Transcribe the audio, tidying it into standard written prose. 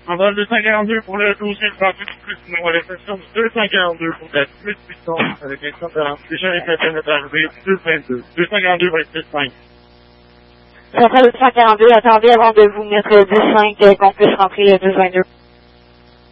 On va le 242 pour le dossier de santé plus numéro de session 242 pour la plus puissance avec les températures. Déjà les personnes est arrivé 222. 242 va être plus 5. Centrale 242, attendez avant de vous mettre le 2-5 qu'on puisse rentrer le 222.